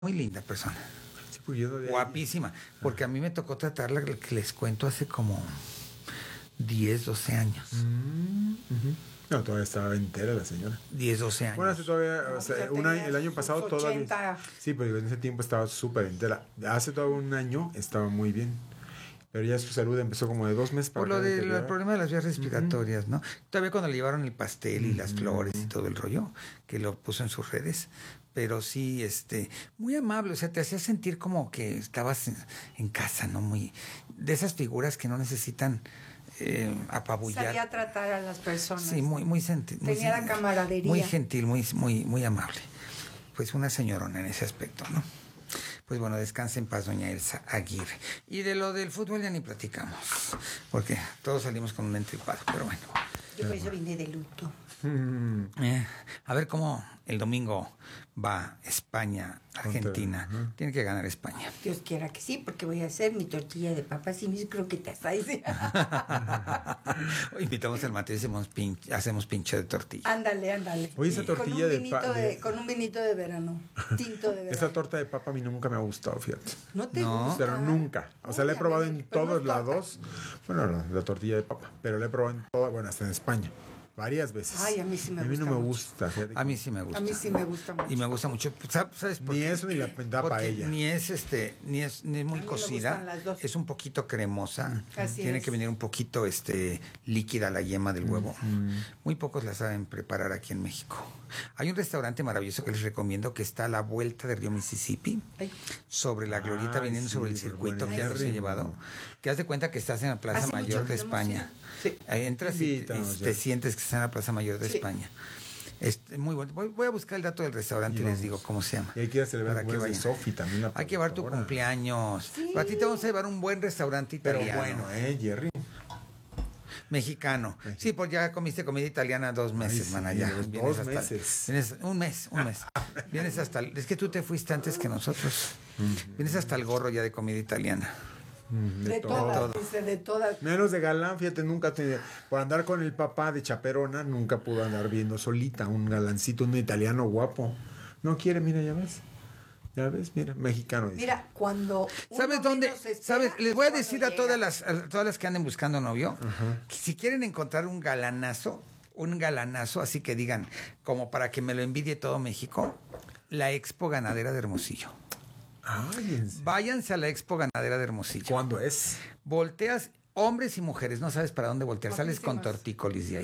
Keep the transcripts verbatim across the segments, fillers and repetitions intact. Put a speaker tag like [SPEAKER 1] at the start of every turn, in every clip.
[SPEAKER 1] muy linda persona.
[SPEAKER 2] Sí, pues yo de ahí-
[SPEAKER 1] Guapísima. Porque a mí me tocó tratarla, que les cuento, hace como diez, doce años.
[SPEAKER 2] Mm, ujú. No, todavía estaba entera la señora.
[SPEAKER 1] diez, doce años.
[SPEAKER 2] Bueno, hace todavía,
[SPEAKER 3] No,
[SPEAKER 2] o sea,
[SPEAKER 3] pues ya
[SPEAKER 2] un
[SPEAKER 3] tenía
[SPEAKER 2] año- el año
[SPEAKER 3] sus
[SPEAKER 2] pasado todavía.
[SPEAKER 3] ochenta.
[SPEAKER 2] Sí, pero en ese tiempo estaba súper entera. Hace todavía un año estaba muy bien. Pero ya su salud empezó como de dos meses para
[SPEAKER 1] Por lo
[SPEAKER 2] acá
[SPEAKER 1] del
[SPEAKER 2] deteriorar.
[SPEAKER 1] problema de las vías respiratorias, ¿no? Todavía cuando le llevaron el pastel y las flores y todo el rollo, que lo puso en sus redes, pero sí, este, muy amable, o sea, te hacía sentir como que estabas en, en casa, ¿no? Muy, de esas figuras que no necesitan eh, apabullar.
[SPEAKER 3] Sabía tratar a las personas.
[SPEAKER 1] Sí, muy, muy gentil.
[SPEAKER 3] Tenía la camaradería.
[SPEAKER 1] Muy gentil, muy, muy, muy amable. Pues una señorona en ese aspecto, ¿no? Pues bueno, descansa en paz, doña Elsa Aguirre. Y de lo del fútbol ya ni platicamos, porque todos salimos con un entripado, pero bueno.
[SPEAKER 3] Yo por eso vine de luto.
[SPEAKER 2] Mm,
[SPEAKER 1] Eh, a ver cómo el domingo va España, Argentina.
[SPEAKER 2] Ajá.
[SPEAKER 1] Tiene que ganar España.
[SPEAKER 3] Dios quiera que sí, porque voy a hacer mi tortilla de papas y mis croquetas. Ahí sí.
[SPEAKER 1] Invitamos al Mateo y hacemos, pin, hacemos pinche de tortilla.
[SPEAKER 3] Ándale, ándale.
[SPEAKER 2] Oye, esa
[SPEAKER 3] Con
[SPEAKER 2] tortilla
[SPEAKER 3] un
[SPEAKER 2] de
[SPEAKER 3] vinito
[SPEAKER 2] pa-
[SPEAKER 3] de,
[SPEAKER 2] de-
[SPEAKER 3] Con un vinito de verano. Tinto de verano.
[SPEAKER 2] esa torta de papa a mí nunca me ha gustado, fíjate.
[SPEAKER 3] ¿No te
[SPEAKER 1] No.
[SPEAKER 3] gusta?
[SPEAKER 2] Pero nunca. O sea, la he
[SPEAKER 3] Uy, a
[SPEAKER 2] probado
[SPEAKER 3] mí-
[SPEAKER 2] en
[SPEAKER 3] pero no
[SPEAKER 2] todos
[SPEAKER 3] es torta.
[SPEAKER 2] lados. Bueno, no, la tortilla de papa. Pero la he probado en todas, bueno, hasta en España. Varias veces.
[SPEAKER 3] Ay, a mí sí me
[SPEAKER 2] A mí no
[SPEAKER 3] gusta
[SPEAKER 2] me
[SPEAKER 3] mucho.
[SPEAKER 2] gusta. fíjate.
[SPEAKER 1] A mí sí me gusta.
[SPEAKER 3] A mí sí me gusta mucho.
[SPEAKER 1] Y me gusta mucho. ¿Sabes sabes por
[SPEAKER 2] Ni
[SPEAKER 1] qué?
[SPEAKER 2] eso ni la da
[SPEAKER 1] Porque
[SPEAKER 2] paella.
[SPEAKER 1] Ni es este, ni es, ni es muy
[SPEAKER 3] A mí me
[SPEAKER 1] cocida.
[SPEAKER 3] gustan las dos.
[SPEAKER 1] Es un poquito cremosa.
[SPEAKER 3] Así
[SPEAKER 1] Tiene
[SPEAKER 3] es.
[SPEAKER 1] que venir un poquito este líquida la yema del huevo. Muy pocos la saben preparar aquí en México. Hay un restaurante maravilloso que les recomiendo que está a la vuelta del río Mississippi,
[SPEAKER 3] Ay.
[SPEAKER 1] sobre la glorieta,
[SPEAKER 2] Ay,
[SPEAKER 1] viniendo
[SPEAKER 2] sí,
[SPEAKER 1] sobre el
[SPEAKER 2] súper
[SPEAKER 1] circuito que ya
[SPEAKER 2] buenísimo.
[SPEAKER 1] los he llevado. Que haz de cuenta que estás en la Plaza
[SPEAKER 3] Hace
[SPEAKER 1] Mayor
[SPEAKER 3] mucho
[SPEAKER 1] de
[SPEAKER 3] que no
[SPEAKER 1] España.
[SPEAKER 3] hemos ido. Sí.
[SPEAKER 1] Ahí entras y,
[SPEAKER 2] Invítanos,
[SPEAKER 1] y te
[SPEAKER 2] ya.
[SPEAKER 1] sientes que estás en la Plaza Mayor de
[SPEAKER 3] Sí.
[SPEAKER 1] España. Es muy bueno. Voy, voy a buscar el dato del restaurante y,
[SPEAKER 2] Y
[SPEAKER 1] les
[SPEAKER 2] vamos.
[SPEAKER 1] digo cómo se llama.
[SPEAKER 2] Y hay que ir a celebrar
[SPEAKER 1] para
[SPEAKER 2] el
[SPEAKER 1] que
[SPEAKER 2] cumpleaños de
[SPEAKER 1] vayan.
[SPEAKER 2] Sofi también. la
[SPEAKER 1] Hay que llevar tu
[SPEAKER 2] productora.
[SPEAKER 1] cumpleaños.
[SPEAKER 3] Sí.
[SPEAKER 1] A ti te vamos a llevar un buen restaurante
[SPEAKER 2] Pero
[SPEAKER 1] italiano.
[SPEAKER 2] bueno, ¿eh, Jerry?
[SPEAKER 1] Mexicano. Sí, pues ya comiste comida italiana dos meses,
[SPEAKER 2] sí,
[SPEAKER 1] mana, ya.
[SPEAKER 2] dos
[SPEAKER 1] Vienes hasta-
[SPEAKER 2] meses.
[SPEAKER 1] vienes- un mes, un mes. Vienes hasta... el- es que tú te fuiste antes que nosotros. Vienes hasta el gorro ya de comida italiana.
[SPEAKER 2] Mm,
[SPEAKER 3] De,
[SPEAKER 2] de
[SPEAKER 3] todas,
[SPEAKER 2] todo.
[SPEAKER 3] dice, de todas.
[SPEAKER 2] Menos de galán, fíjate, nunca tenía. Por andar con el papá de chaperona, nunca pudo andar viendo solita. Un galancito, un italiano guapo. No quiere, mira, ya ves. Ya ves, mira, mexicano. dice.
[SPEAKER 3] Mira, cuando.
[SPEAKER 1] ¿Sabes
[SPEAKER 3] uno
[SPEAKER 1] dónde?
[SPEAKER 3] menos espera,
[SPEAKER 1] ¿Sabes? Les voy a
[SPEAKER 3] es
[SPEAKER 1] decir
[SPEAKER 3] cuando
[SPEAKER 1] a todas
[SPEAKER 3] llega.
[SPEAKER 1] las, a todas las que anden buscando novio, que si quieren encontrar un galanazo, un galanazo, así que digan, como para que me lo envidie todo México, la Expo Ganadera de Hermosillo.
[SPEAKER 2] Ay, ¿en serio?
[SPEAKER 1] Váyanse a la Expo Ganadera de Hermosillo.
[SPEAKER 2] ¿Cuándo es?
[SPEAKER 1] Volteas, hombres y mujeres, no sabes para dónde voltear. Sales con
[SPEAKER 3] Guapísimas.
[SPEAKER 1] tortícolis de ahí.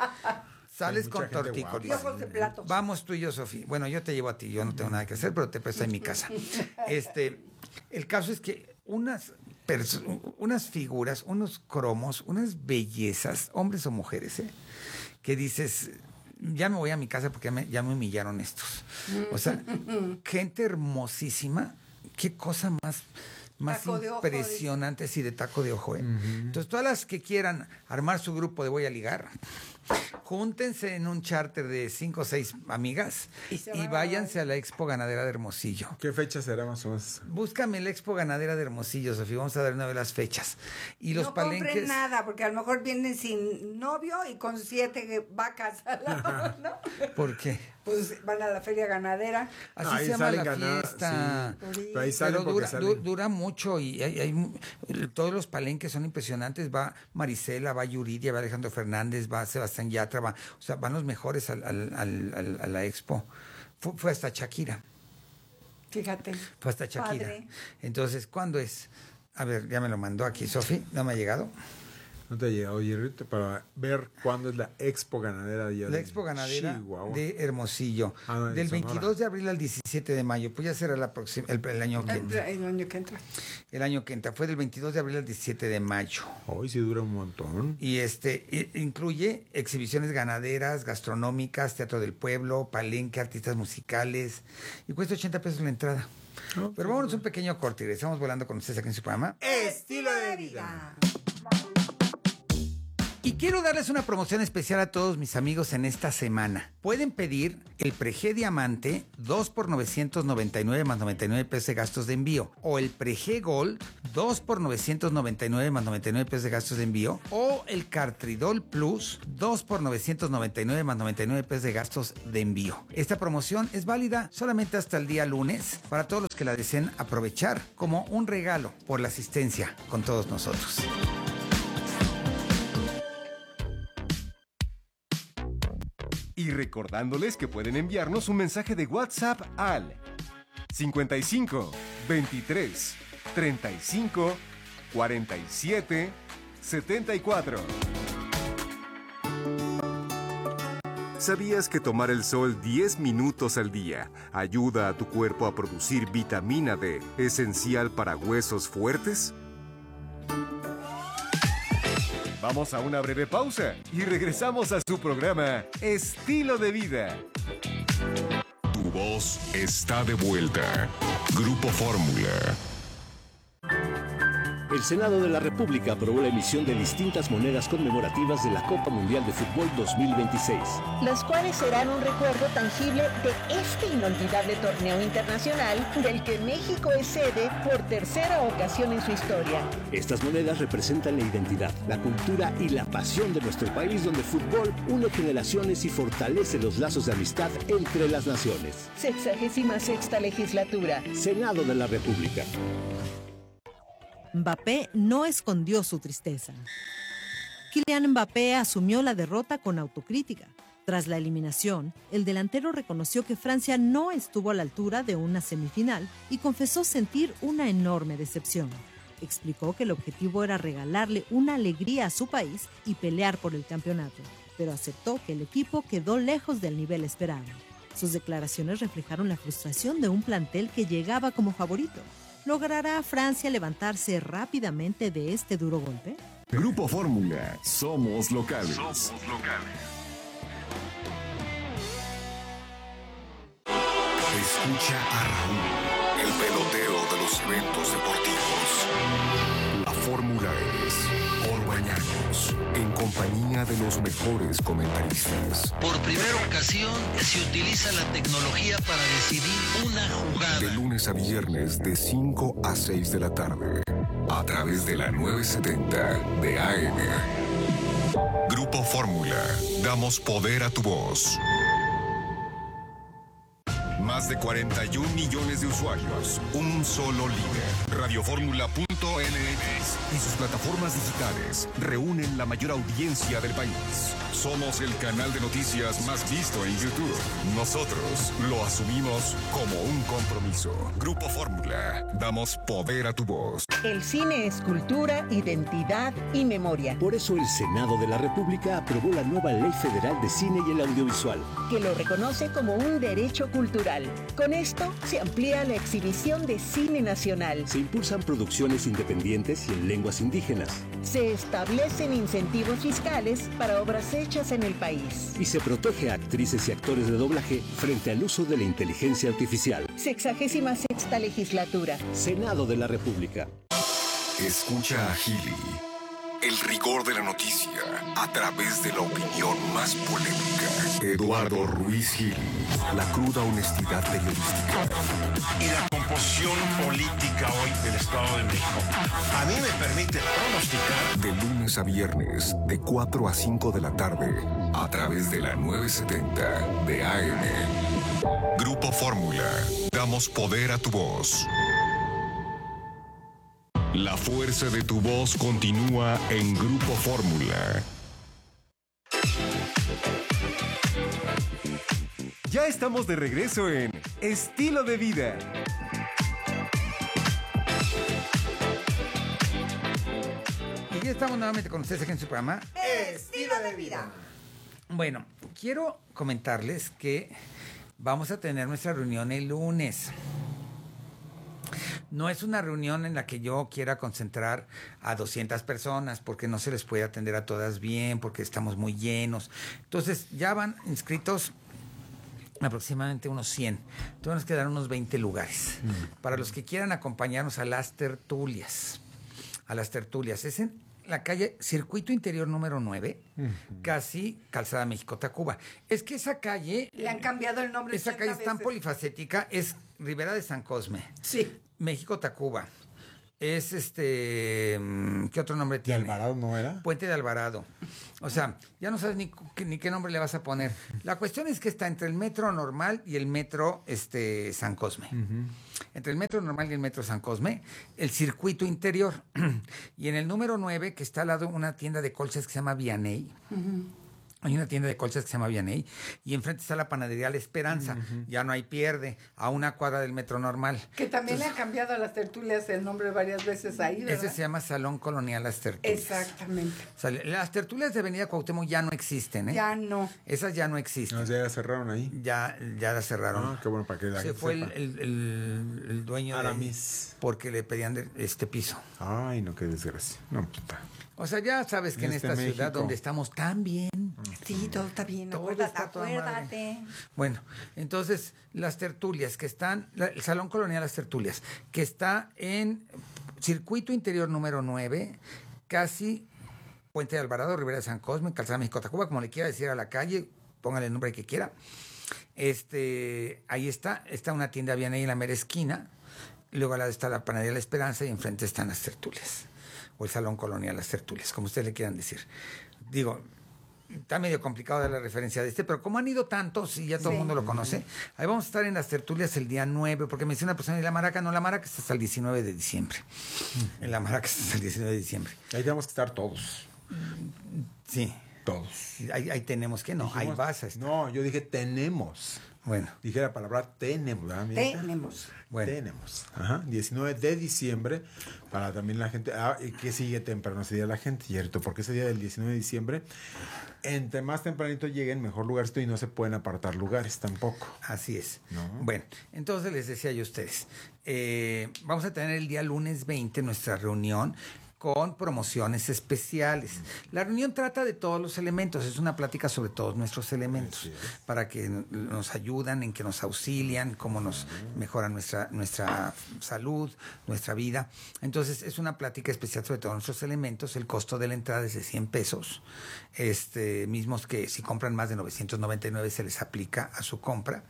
[SPEAKER 1] Sales
[SPEAKER 2] Hay
[SPEAKER 1] con
[SPEAKER 2] mucha gente
[SPEAKER 1] tortícolis.
[SPEAKER 3] Y ojos de plato.
[SPEAKER 1] Vamos tú y yo, Sofía. Bueno, yo te llevo a ti, yo no tengo nada que hacer, pero te presto en mi casa. Este, el caso es que unas, perso- unas figuras, unos cromos, unas bellezas, hombres o mujeres, ¿eh? Que dices, ya me voy a mi casa porque ya me, ya me humillaron estos. O sea, gente hermosísima, qué cosa más, más
[SPEAKER 3] Taco de ojo,
[SPEAKER 1] impresionante, sí, de taco de ojo, ¿eh? Entonces, todas las que quieran armar su grupo de Voy a Ligar, júntense en un charter de cinco o seis amigas
[SPEAKER 3] Y
[SPEAKER 1] y,
[SPEAKER 3] se van a
[SPEAKER 1] váyanse a la Expo Ganadera de Hermosillo.
[SPEAKER 2] ¿Qué fecha será más o menos?
[SPEAKER 1] Búscame la Expo Ganadera de Hermosillo, Sofía. Vamos a dar una de las fechas. Y los
[SPEAKER 3] no
[SPEAKER 1] palenques.
[SPEAKER 3] compren nada, porque a lo mejor vienen sin novio y con siete vacas al lado, ¿no?
[SPEAKER 1] ¿Por qué?
[SPEAKER 3] Pues van a la feria ganadera.
[SPEAKER 1] Así
[SPEAKER 2] No, ahí
[SPEAKER 1] se llama
[SPEAKER 2] salen
[SPEAKER 1] la
[SPEAKER 2] ganar-
[SPEAKER 1] fiesta.
[SPEAKER 2] sí. Pero ahí salen
[SPEAKER 1] Pero
[SPEAKER 2] porque
[SPEAKER 1] dura,
[SPEAKER 2] salen.
[SPEAKER 1] du- dura mucho y hay, hay mu- todos los palenques son impresionantes. Va Marisela, va Yuridia, va Alejandro Fernández, va Sebastián Yatra, va, o sea, van los mejores al, al- al- al- a la expo. Fue, fue hasta Shakira.
[SPEAKER 3] Fíjate.
[SPEAKER 1] Fue hasta Shakira.
[SPEAKER 3] Padre.
[SPEAKER 1] Entonces, ¿cuándo es? A ver, ya me lo mandó aquí Sofi, no me ha llegado.
[SPEAKER 2] ¿No te ha llegado, Jerry, para ver cuándo es la Expo Ganadera de allá
[SPEAKER 1] La
[SPEAKER 2] de
[SPEAKER 1] Expo Ganadera
[SPEAKER 2] Chihuahua?
[SPEAKER 1] de Hermosillo.
[SPEAKER 2] Ah, no, en
[SPEAKER 1] del
[SPEAKER 2] Sonora.
[SPEAKER 1] veintidós de abril al diecisiete de mayo. Pues ya será la próxima, el, el año que
[SPEAKER 3] El,
[SPEAKER 1] entra.
[SPEAKER 3] el año que entra.
[SPEAKER 1] El año que entra. Fue del veintidós de abril al diecisiete de mayo.
[SPEAKER 2] Hoy sí dura un montón.
[SPEAKER 1] Y este i- incluye exhibiciones ganaderas, gastronómicas, teatro del pueblo, palenque, artistas musicales. Y cuesta ochenta pesos la entrada.
[SPEAKER 2] No,
[SPEAKER 1] Pero vámonos un pequeño corte y regresamos volando con ustedes aquí en su programa.
[SPEAKER 3] Estilo de vida.
[SPEAKER 1] Y quiero darles una promoción especial a todos mis amigos en esta semana. Pueden pedir el Preg Diamante dos por novecientos noventa y nueve más noventa y nueve pesos de gastos de envío, o el Preg Gold dos por novecientos noventa y nueve más noventa y nueve pesos de gastos de envío, o el Cartridol Plus dos por novecientos noventa y nueve más noventa y nueve pesos de gastos de envío. Esta promoción es válida solamente hasta el día lunes para todos los que la deseen aprovechar como un regalo por la asistencia con todos nosotros.
[SPEAKER 4] Y recordándoles que pueden enviarnos un mensaje de WhatsApp al cincuenta y cinco, veintitrés, treinta y cinco, cuarenta y siete, setenta y cuatro. ¿Sabías que tomar el sol diez minutos al día ayuda a tu cuerpo a producir vitamina D, esencial para huesos fuertes? Vamos a una breve pausa y regresamos a su programa Estilo de Vida.
[SPEAKER 5] Tu voz está de vuelta. Grupo Fórmula.
[SPEAKER 6] El Senado de la República aprobó la emisión de distintas monedas conmemorativas de la Copa Mundial de Fútbol dos mil veintiséis.
[SPEAKER 7] Las cuales serán un recuerdo tangible de este inolvidable torneo internacional del que México es sede por tercera ocasión en su historia.
[SPEAKER 6] Estas monedas representan la identidad, la cultura y la pasión de nuestro país, donde el fútbol une generaciones y fortalece los lazos de amistad entre las naciones.
[SPEAKER 7] Sexagésima sexta legislatura.
[SPEAKER 6] Senado de la República.
[SPEAKER 8] Mbappé no escondió su tristeza. Kylian Mbappé asumió la derrota con autocrítica. Tras la eliminación, el delantero reconoció que Francia no estuvo a la altura de una semifinal y confesó sentir una enorme decepción. Explicó que el objetivo era regalarle una alegría a su país y pelear por el campeonato, pero aceptó que el equipo quedó lejos del nivel esperado. Sus declaraciones reflejaron la frustración de un plantel que llegaba como favorito. ¿Logrará Francia levantarse rápidamente de este duro golpe?
[SPEAKER 5] Grupo Fórmula. Somos locales.
[SPEAKER 9] Somos locales.
[SPEAKER 5] Escucha a Raúl, el pelotero de los eventos deportivos. La Fórmula es por Bañanos, en compañía de los mejores comentaristas.
[SPEAKER 10] Por primera ocasión se utiliza la tecnología para decidir una jugada.
[SPEAKER 5] De lunes a viernes de cinco a seis de la tarde, a través de la novecientos setenta de A M. Grupo Fórmula, damos poder a tu voz. Más de cuarenta y un millones de usuarios, un solo líder. Radioformula punto M X y sus plataformas digitales reúnen la mayor audiencia del país. Somos el canal de noticias más visto en YouTube. Nosotros lo asumimos como un compromiso. Grupo Fórmula, damos poder a tu voz.
[SPEAKER 7] El cine es cultura, identidad y memoria.
[SPEAKER 6] Por eso el Senado de la República aprobó la nueva Ley Federal de Cine y el Audiovisual,
[SPEAKER 7] que lo reconoce como un derecho cultural. Con esto se amplía la exhibición de cine nacional.
[SPEAKER 6] Se impulsan producciones independientes y en lenguas indígenas.
[SPEAKER 7] Se establecen incentivos fiscales para obras hechas en el país.
[SPEAKER 6] Y se protege a actrices y actores de doblaje frente al uso de la inteligencia artificial.
[SPEAKER 7] Sexagésima sexta legislatura.
[SPEAKER 6] Senado de la República.
[SPEAKER 5] Escucha a Gili. El rigor de la noticia a través de la opinión más polémica. Eduardo Ruiz Gili. La cruda honestidad periodística.
[SPEAKER 9] Y la composición política hoy del Estado de México a mí me permite pronosticar.
[SPEAKER 5] De lunes a viernes, de cuatro a cinco de la tarde, a través de la novecientos setenta de A M. Grupo Fórmula. Damos poder a tu voz. La fuerza de tu voz continúa en Grupo Fórmula.
[SPEAKER 4] Ya estamos de regreso en Estilo de Vida.
[SPEAKER 1] Y ya estamos nuevamente con ustedes aquí en su programa
[SPEAKER 3] Estilo de Vida.
[SPEAKER 1] Bueno, quiero comentarles que vamos a tener nuestra reunión el lunes. No es una reunión en la que yo quiera concentrar a doscientas personas, porque no se les puede atender a todas bien, porque estamos muy llenos. Entonces, ya van inscritos aproximadamente unos cien. Entonces, nos quedan unos veinte lugares. Mm. Para los que quieran acompañarnos a las tertulias. A las tertulias. Es en la calle Circuito Interior número nueve, uh-huh. casi Calzada México-Tacuba. Es que esa calle...
[SPEAKER 3] Le han cambiado el nombre.
[SPEAKER 1] Esa calle es tan polifacética, es Ribera de San Cosme.
[SPEAKER 3] Sí.
[SPEAKER 1] México-Tacuba. Es este... ¿Qué otro nombre tiene?
[SPEAKER 2] ¿De Alvarado no era?
[SPEAKER 1] Puente de Alvarado. O sea, ya no sabes ni, ni qué nombre le vas a poner. La cuestión es que está entre el metro normal y el metro este, San Cosme. Uh-huh. Entre el metro normal y el metro San Cosme, el circuito interior. Y en el número nueve, que está al lado una tienda de colchas que se llama Vianey. Uh-huh. Hay una tienda de colchas que se llama Vianey y enfrente está la panadería La Esperanza. Uh-huh. Ya no hay pierde, a una cuadra del metro normal.
[SPEAKER 3] Que también Entonces, le han cambiado a las tertulias el nombre varias veces ahí, ¿verdad?
[SPEAKER 1] Ese se llama Salón Colonial Las Tertulias.
[SPEAKER 3] Exactamente.
[SPEAKER 1] O sea, las tertulias de Avenida Cuauhtémoc ya no existen, ¿eh?
[SPEAKER 3] Ya no.
[SPEAKER 1] Esas ya no existen.
[SPEAKER 2] No, ya las cerraron ahí.
[SPEAKER 1] Ya, ya las cerraron.
[SPEAKER 2] Ah, qué bueno para que la
[SPEAKER 1] Se fue el, el, el, el dueño
[SPEAKER 2] Aramis.
[SPEAKER 1] de porque le pedían de este piso.
[SPEAKER 2] Ay, no, qué desgracia. No, puta.
[SPEAKER 1] O sea, ya sabes que en, en
[SPEAKER 2] este
[SPEAKER 1] esta
[SPEAKER 2] México.
[SPEAKER 1] ciudad donde estamos tan bien.
[SPEAKER 3] Sí, todo está bien.
[SPEAKER 1] Todo
[SPEAKER 3] acuérdate,
[SPEAKER 1] está toda
[SPEAKER 3] acuérdate.
[SPEAKER 1] Madre. Bueno, entonces, las tertulias que están, la, el Salón Colonial Las Tertulias, que está en Circuito Interior número nueve, casi Puente de Alvarado, Ribera de San Cosme, Calzada México-Tacuba, como le quiera decir a la calle, póngale el nombre que quiera. Este, ahí está, está una tienda bien ahí en la mera esquina, luego al lado está la panadería La Esperanza y enfrente están las tertulias. O el Salón Colonial Las Tertulias, como ustedes le quieran decir. Digo, está medio complicado dar la referencia de este, pero como han ido tantos y ya todo el sí. mundo lo conoce, ahí vamos a estar en las tertulias el día nueve, porque me dice una persona, ¿y la maraca? No, la maraca está hasta el diecinueve de diciembre. Uh-huh. En la maraca está hasta el diecinueve de diciembre.
[SPEAKER 2] Ahí tenemos que estar todos.
[SPEAKER 1] Sí.
[SPEAKER 2] Todos.
[SPEAKER 1] Ahí, ahí tenemos que no, Dijimos, ahí vas a estar.
[SPEAKER 2] No, yo dije tenemos.
[SPEAKER 1] Bueno.
[SPEAKER 2] Dije la palabra tenemos, ¿verdad? Mira.
[SPEAKER 3] Tenemos.
[SPEAKER 2] Bueno. Tenemos. Ajá. diecinueve de diciembre, para también la gente. Ah, ¿y qué sigue temprano ese día la gente, Yerito? Porque ese día del diecinueve de diciembre, entre más tempranito lleguen, mejor lugarcito y no se pueden apartar lugares tampoco.
[SPEAKER 1] Así es.
[SPEAKER 2] ¿No?
[SPEAKER 1] Bueno, entonces les decía yo a ustedes, eh, vamos a tener el día lunes veinte nuestra reunión con promociones especiales. La reunión trata de todos los elementos, es una plática sobre todos nuestros elementos, sí, para que nos ayudan, en que nos auxilian, cómo nos uh-huh. mejoran nuestra, nuestra salud, nuestra vida. Entonces, es una plática especial sobre todos nuestros elementos. El costo de la entrada es de cien pesos, este, mismos que si compran más de novecientos noventa y nueve se les aplica a su compra.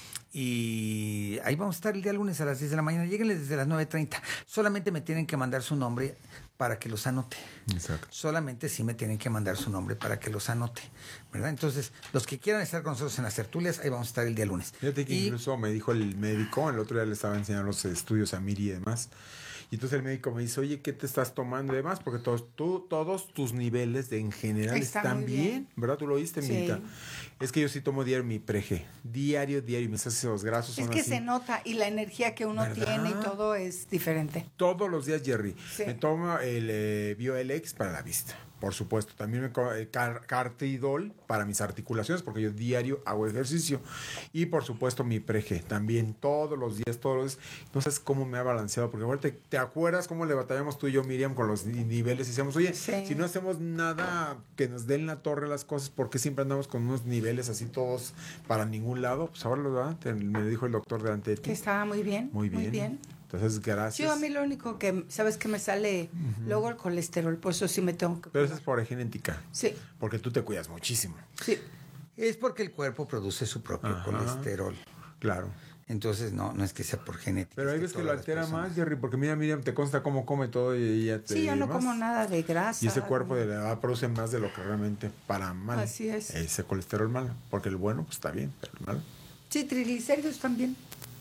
[SPEAKER 1] Y ahí vamos a estar el día lunes a las diez de la mañana. Lléguenles desde las nueve treinta. Solamente me tienen que mandar su nombre para que los anote.
[SPEAKER 2] Exacto.
[SPEAKER 1] Solamente sí me tienen que mandar su nombre para que los anote, ¿verdad? Entonces, los que quieran estar con nosotros en las tertulias, ahí vamos a estar el día lunes.
[SPEAKER 2] Fíjate que y, incluso me dijo el médico, el otro día le estaba enseñando los estudios a Miri y demás. Y entonces el médico me dice, oye, ¿qué te estás tomando y demás? Porque todos, tú, todos tus niveles de, en general Está están bien, bien, ¿verdad? Tú lo oíste, sí. Mirita. Es que yo sí tomo diario mi Prege. Diario, diario. Mis ácidos grasos son
[SPEAKER 3] Es que
[SPEAKER 2] así.
[SPEAKER 3] se nota y la energía que uno ¿verdad? Tiene y todo es diferente.
[SPEAKER 2] Todos los días, Jerry. Sí. Me tomo el eh, BioLX para la vista. Por supuesto, también me co- el car- Cartidol para mis articulaciones, porque yo diario hago ejercicio. Y por supuesto mi Prege, también todos los días, todos los días. No sabes cómo me ha balanceado, porque ahora te, te acuerdas cómo le batallamos tú y yo, Miriam, con los niveles. Y decíamos, oye, sí. si no hacemos nada que nos den la torre las cosas, ¿por qué siempre andamos con unos niveles así todos para ningún lado? Pues ahora lo da, me dijo el doctor delante de ti.
[SPEAKER 3] Que estaba muy bien.
[SPEAKER 2] Muy bien.
[SPEAKER 3] Muy bien.
[SPEAKER 2] Entonces, gracias.
[SPEAKER 3] Yo a mí lo único que, ¿sabes que me sale? Uh-huh. Luego el colesterol, por eso sí me tengo que...
[SPEAKER 2] Pero eso es por genética.
[SPEAKER 3] Sí.
[SPEAKER 2] Porque tú te cuidas muchísimo.
[SPEAKER 3] Sí.
[SPEAKER 1] Es porque el cuerpo produce su propio Ajá. colesterol.
[SPEAKER 2] Claro.
[SPEAKER 1] Entonces, no, no es que sea por genética.
[SPEAKER 2] Pero hay veces que lo altera más, Jerry, porque mira, Miriam, te consta cómo come todo y ella te...
[SPEAKER 3] Sí, yo no
[SPEAKER 2] más.
[SPEAKER 3] como nada de grasa.
[SPEAKER 2] Y ese cuerpo de la edad produce más de lo que realmente para mal.
[SPEAKER 3] Así es.
[SPEAKER 2] Ese colesterol malo, porque el bueno pues está bien, pero el malo...
[SPEAKER 3] Sí, triglicéridos también.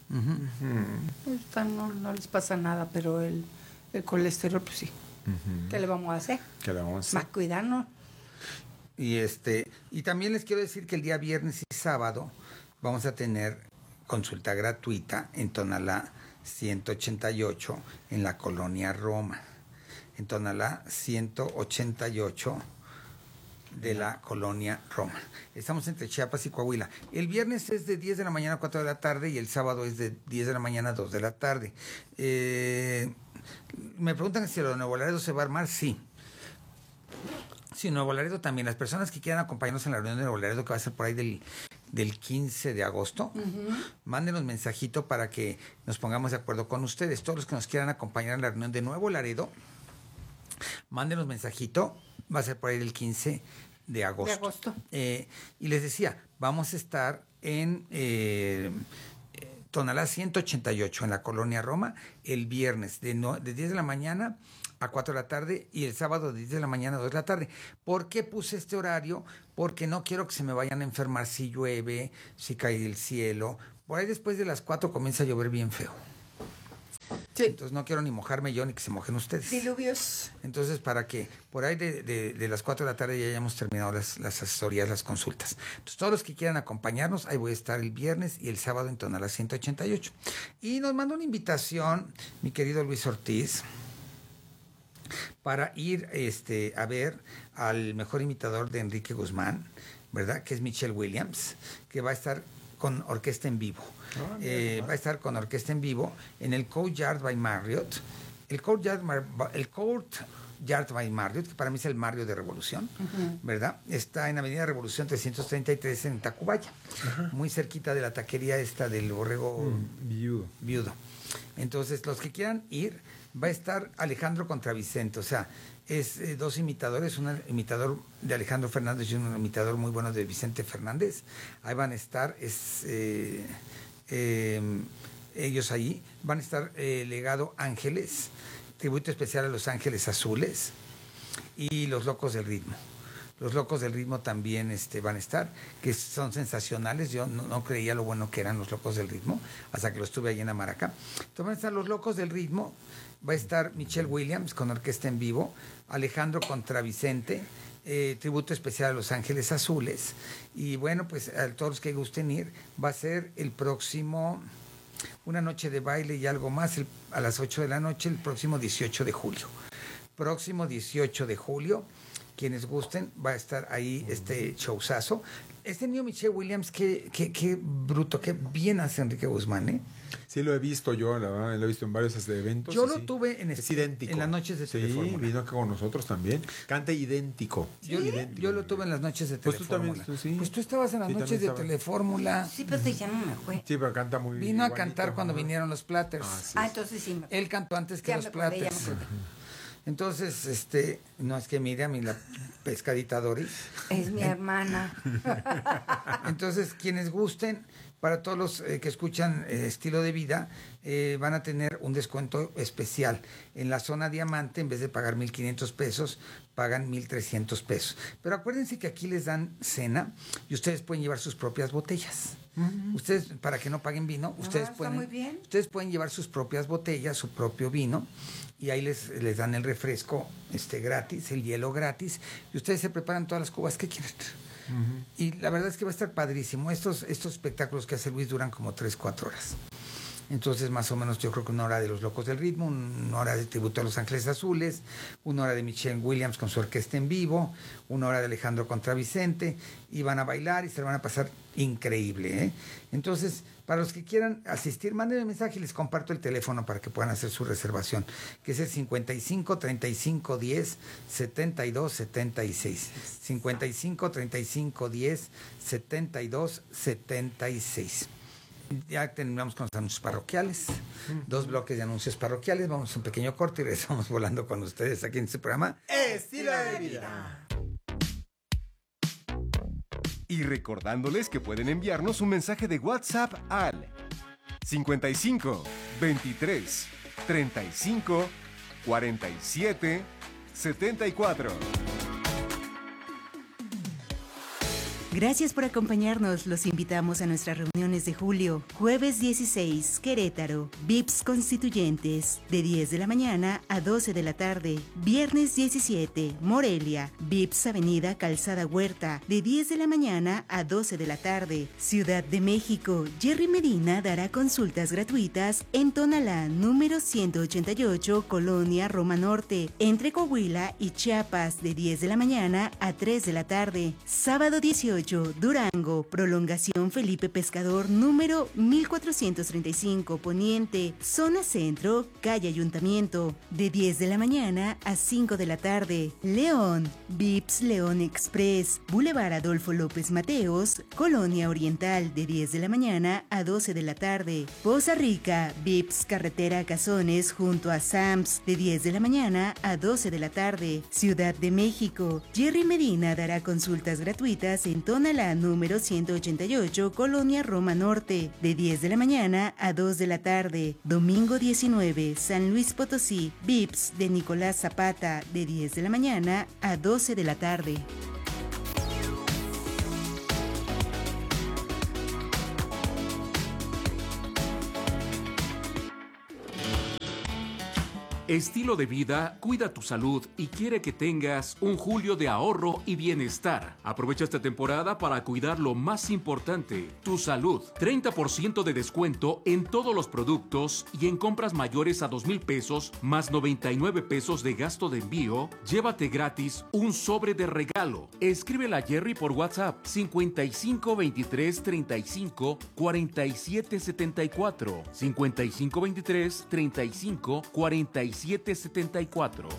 [SPEAKER 2] Uh-huh.
[SPEAKER 3] Esta no, no les pasa nada, pero el, el colesterol, pues sí. Uh-huh. ¿Qué le vamos a hacer?
[SPEAKER 2] ¿Qué le vamos a hacer?
[SPEAKER 3] Más cuidarnos.
[SPEAKER 1] Y, este, y también les quiero decir que el día viernes y sábado vamos a tener consulta gratuita en Tonalá ciento ochenta y ocho en la colonia Roma. En Tonalá ciento ochenta y ocho de la colonia Roma. Estamos entre Chiapas y Coahuila. El viernes es de diez de la mañana a cuatro de la tarde y el sábado es de diez de la mañana a dos de la tarde. Eh, me preguntan si lo de Nuevo Laredo se va a armar. Sí. Sí, Nuevo Laredo también. Las personas que quieran acompañarnos en la reunión de Nuevo Laredo, que va a ser por ahí del, del quince de agosto, uh-huh. mándenos mensajito para que nos pongamos de acuerdo con ustedes. Todos los que nos quieran acompañar en la reunión de Nuevo Laredo, mándenos mensajito, va a ser por ahí el quince de agosto.
[SPEAKER 3] De agosto.
[SPEAKER 1] Eh, y les decía, vamos a estar en eh, Tonalá ciento ochenta y ocho, en la Colonia Roma, el viernes de, no, de diez de la mañana a cuatro de la tarde y el sábado de diez de la mañana a dos de la tarde. ¿Por qué puse este horario? Porque no quiero que se me vayan a enfermar si llueve, si cae el cielo. Por ahí después de las cuatro comienza a llover bien feo. Sí. Entonces no quiero ni mojarme yo ni que se mojen ustedes.
[SPEAKER 3] Diluvios.
[SPEAKER 1] Entonces, para que por ahí de, de, de las cuatro de la tarde ya hayamos terminado las, las asesorías, las consultas. Entonces, todos los que quieran acompañarnos, ahí voy a estar el viernes y el sábado en Tonalá ciento ochenta y ocho. Y nos manda una invitación, mi querido Luis Ortiz, para ir este, a ver al mejor imitador de Enrique Guzmán, ¿verdad? Que es Michelle Williams, que va a estar con orquesta en vivo. Ah, eh, va a estar con orquesta en vivo en el Courtyard by Marriott. El Courtyard, el Courtyard by Marriott, que para mí es el Marriott de Revolución, uh-huh. ¿verdad? Está en Avenida Revolución trescientos treinta y tres en Tacubaya, uh-huh. muy cerquita de la taquería esta del Borrego
[SPEAKER 2] mm, viudo.
[SPEAKER 1] viudo. Entonces, los que quieran ir, va a estar Alejandro Contravicente, o sea, es eh, dos imitadores, un imitador de Alejandro Fernández y un imitador muy bueno de Vicente Fernández. Ahí van a estar, es, eh, eh, ellos ahí, van a estar eh, Legado Ángeles, tributo especial a Los Ángeles Azules y Los Locos del Ritmo. Los Locos del Ritmo también este, van a estar, que son sensacionales. Yo no, no creía lo bueno que eran Los Locos del Ritmo, hasta que los tuve ahí en Amaraca. Entonces van a estar Los Locos del Ritmo, va a estar Michelle Williams con orquesta en vivo, Alejandro Contravicente, eh, tributo especial a Los Ángeles Azules. Y bueno, pues a todos los que gusten ir, va a ser el próximo, una noche de baile y algo más, el, a las ocho de la noche, el próximo dieciocho de julio. Próximo dieciocho de julio. Quienes gusten, va a estar ahí este showzazo. Este niño Michelle Williams, qué, qué, qué bruto, qué bien hace Enrique Guzmán, ¿eh?
[SPEAKER 2] Sí, lo he visto yo, la verdad, lo he visto en varios eventos.
[SPEAKER 1] Yo lo
[SPEAKER 2] sí.
[SPEAKER 1] tuve en,
[SPEAKER 2] es
[SPEAKER 1] este,
[SPEAKER 2] idéntico.
[SPEAKER 1] en las noches de
[SPEAKER 2] sí,
[SPEAKER 1] Telefórmula.
[SPEAKER 2] Vino acá con nosotros también. Canta idéntico.
[SPEAKER 1] ¿Sí? Yo, idéntico. Yo lo tuve en las noches de Telefórmula. Pues tú también, tú, sí. Pues tú estabas en las sí, noches de Telefórmula.
[SPEAKER 3] Sí, pero te ya no me fue.
[SPEAKER 2] Sí, pero canta muy bien.
[SPEAKER 1] Vino a cantar cuando ¿no? vinieron los Platters.
[SPEAKER 3] Ah, sí. ah entonces sí. Me...
[SPEAKER 1] Él cantó antes que
[SPEAKER 3] ya
[SPEAKER 1] los
[SPEAKER 3] me acordé,
[SPEAKER 1] Platters.
[SPEAKER 3] Ya me
[SPEAKER 1] Entonces, este, no es que Miriam y la pescadita Doris.
[SPEAKER 3] Es mi hermana.
[SPEAKER 1] Entonces, quienes gusten, para todos los eh, que escuchan eh, Estilo de Vida, eh, van a tener un descuento especial. En la zona Diamante, en vez de pagar mil quinientos pesos, pagan mil trescientos pesos. Pero acuérdense que aquí les dan cena y ustedes pueden llevar sus propias botellas. Uh-huh. Ustedes, para que no paguen vino,
[SPEAKER 3] no,
[SPEAKER 1] ustedes,
[SPEAKER 3] está
[SPEAKER 1] pueden,
[SPEAKER 3] muy bien.
[SPEAKER 1] ustedes pueden llevar sus propias botellas, su propio vino, y ahí les, les dan el refresco este, gratis, el hielo gratis, y ustedes se preparan todas las cubas que quieran. Uh-huh. Y la verdad es que va a estar padrísimo. Estos, estos espectáculos que hace Luis duran como tres, cuatro horas. Entonces, más o menos, yo creo que una hora de Los Locos del Ritmo, una hora de tributo a Los Ángeles Azules, una hora de Michelle Williams con su orquesta en vivo, una hora de Alejandro Contravicente, y van a bailar y se lo van a pasar increíble, ¿eh? Entonces, para los que quieran asistir, mándenme un mensaje y les comparto el teléfono para que puedan hacer su reservación, que es el cincuenta y cinco, treinta y cinco, diez, setenta y dos, setenta y seis. cincuenta y cinco, treinta y cinco, diez, setenta y dos, setenta y seis. Ya terminamos con los anuncios parroquiales, dos bloques de anuncios parroquiales, vamos a un pequeño corte y regresamos volando con ustedes aquí en este programa
[SPEAKER 2] Estilo de Vida.
[SPEAKER 4] Y recordándoles que pueden enviarnos un mensaje de WhatsApp al cincuenta y cinco, veintitrés, treinta y cinco, cuarenta y siete, setenta y cuatro.
[SPEAKER 11] Gracias por acompañarnos. Los invitamos a nuestras reuniones de julio. Jueves dieciséis, Querétaro. V I Ps Constituyentes, de diez de la mañana a doce de la tarde. Viernes diecisiete, Morelia. V I P S Avenida Calzada Huerta, de diez de la mañana a doce de la tarde. Ciudad de México. Jerry Medina dará consultas gratuitas en Tonalá, número ciento ochenta y ocho, Colonia Roma Norte, entre Coahuila y Chiapas, de diez de la mañana a tres de la tarde. Sábado dieciocho, veintiocho, Durango, prolongación Felipe Pescador, número mil cuatrocientos treinta y cinco, Poniente, zona centro, calle Ayuntamiento, de diez de la mañana a cinco de la tarde. León, Vips León Express, Boulevard Adolfo López Mateos, Colonia Oriental, de diez de la mañana a doce de la tarde. Poza Rica, Vips Carretera Cazones, junto a Sams, de diez de la mañana a doce de la tarde. Ciudad de México, Jerry Medina dará consultas gratuitas en Tonalá número ciento ochenta y ocho, Colonia Roma Norte, de diez de la mañana a dos de la tarde. Domingo diecinueve, San Luis Potosí, Vips de Nicolás Zapata, de diez de la mañana a doce de la tarde.
[SPEAKER 12] Estilo de vida cuida tu salud y quiere que tengas un julio de ahorro y bienestar. Aprovecha esta temporada para cuidar lo más importante, tu salud. treinta por ciento de descuento en todos los productos y en compras mayores a dos mil pesos más noventa y nueve pesos de gasto de envío. Llévate gratis un sobre de regalo. Escríbele a Jerry por WhatsApp cincuenta y cinco veintitrés treinta y cinco cuarenta y siete setenta y cuatro. cincuenta y cinco veintitrés treinta y cinco cuarenta y siete setenta y cuatro.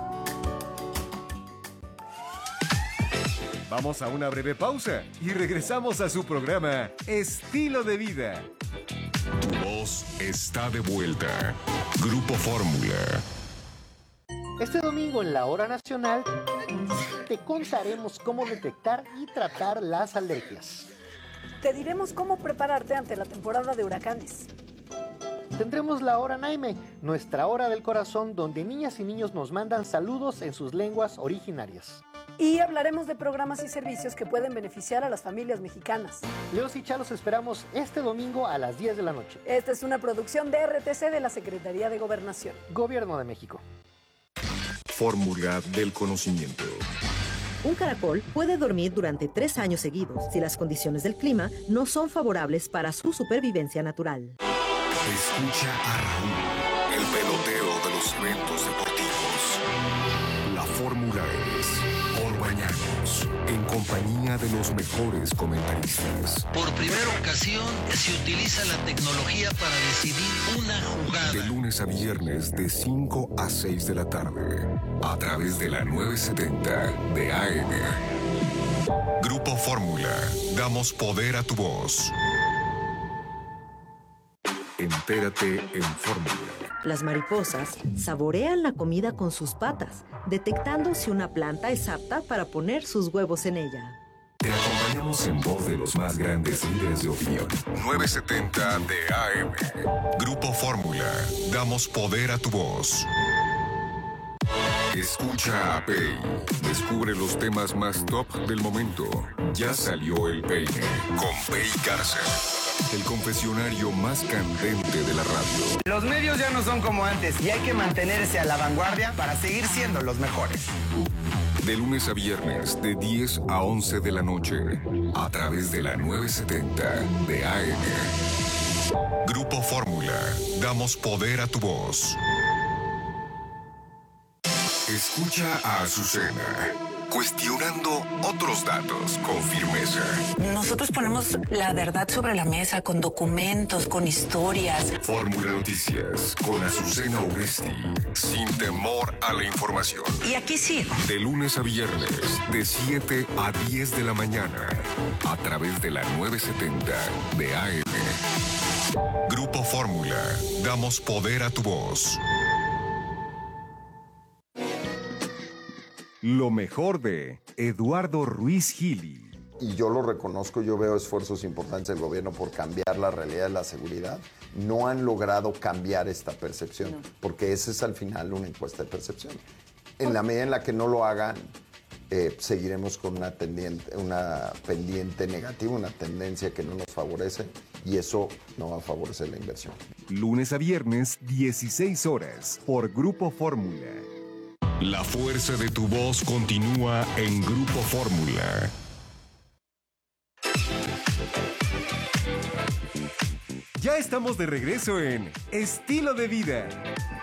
[SPEAKER 4] Vamos a una breve pausa y regresamos a su programa Estilo de Vida.
[SPEAKER 5] Tu voz está de vuelta. Grupo Fórmula.
[SPEAKER 13] Este domingo en la Hora Nacional te contaremos cómo detectar y tratar las alergias.
[SPEAKER 14] Te diremos cómo prepararte ante la temporada de huracanes.
[SPEAKER 13] Tendremos la Hora Naime, nuestra hora del corazón, donde niñas y niños nos mandan saludos en sus lenguas originarias.
[SPEAKER 14] Y hablaremos de programas y servicios que pueden beneficiar a las familias mexicanas.
[SPEAKER 13] Leos y Chalos esperamos este domingo a las diez de la noche.
[SPEAKER 14] Esta es una producción de R T C de la Secretaría de Gobernación.
[SPEAKER 13] Gobierno de México.
[SPEAKER 5] Fórmula del conocimiento.
[SPEAKER 8] Un caracol puede dormir durante tres años seguidos si las condiciones del clima no son favorables para su supervivencia natural.
[SPEAKER 5] Escucha a Raúl, el peloteo de los eventos deportivos. La Fórmula es por Bañanos, en compañía de los mejores comentaristas.
[SPEAKER 10] Por primera ocasión se utiliza la tecnología para decidir una jugada.
[SPEAKER 5] De lunes a viernes de cinco a seis de la tarde, a través de la nueve setenta de A M. Grupo Fórmula, damos poder a tu voz. Entérate en Fórmula.
[SPEAKER 8] Las mariposas saborean la comida con sus patas, detectando si una planta es apta para poner sus huevos en ella.
[SPEAKER 5] Te acompañamos en voz de los más grandes líderes de opinión. nueve setenta de A M. Grupo Fórmula, damos poder a tu voz. Escucha a Pei. Descubre los temas más top del momento. Ya salió el peine con Pei Garza. El confesionario más candente de la radio.
[SPEAKER 15] Los medios ya no son como antes y hay que mantenerse a la vanguardia para seguir siendo los mejores.
[SPEAKER 5] De lunes a viernes, de diez a once de la noche, a través de la nueve setenta de A M. Grupo Fórmula, damos poder a tu voz. Escucha a Azucena, cuestionando otros datos con firmeza.
[SPEAKER 16] Nosotros ponemos la verdad sobre la mesa con documentos, con historias.
[SPEAKER 5] Fórmula Noticias con Azucena Urresti, sin temor a la información.
[SPEAKER 16] Y aquí sigo.
[SPEAKER 5] De lunes a viernes, de siete a diez de la mañana, a través de la nueve setenta de A M. Grupo Fórmula, damos poder a tu voz.
[SPEAKER 4] Lo mejor de Eduardo Ruiz Gili.
[SPEAKER 17] Y yo lo reconozco, yo veo esfuerzos importantes del gobierno por cambiar la realidad de la seguridad. No han logrado cambiar esta percepción, no. Porque esa es al final una encuesta de percepción. En la medida en la que no lo hagan, eh, seguiremos con una, tendiente, una pendiente negativa, una tendencia que no nos favorece, y eso no va a favorecer la inversión.
[SPEAKER 4] Lunes a viernes, dieciséis horas, por Grupo Fórmula.
[SPEAKER 5] La fuerza de tu voz continúa en Grupo Fórmula.
[SPEAKER 4] Ya estamos de regreso en Estilo de Vida.